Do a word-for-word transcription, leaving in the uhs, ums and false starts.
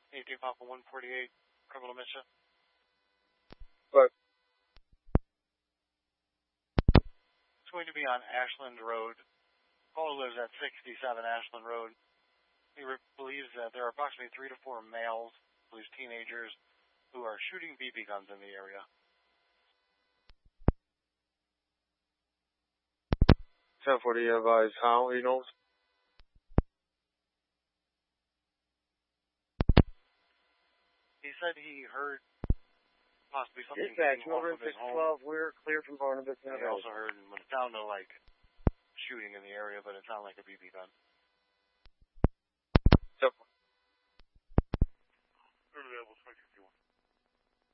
eighteen Papa one forty-eight, criminal mission. But it's going to be on Ashland Road. Caller lives at sixty-seven Ashland Road. He re- believes that there are approximately three to four males, believes teenagers, who are shooting B B guns in the area. ten forty advise how he knows. He said he heard possibly something Dispatch, hitting off over of his six home. twelve, we're clear from Barnabas. And he also heard what it sounded like shooting in the area, but it sounded like a B B gun. Yep. Available,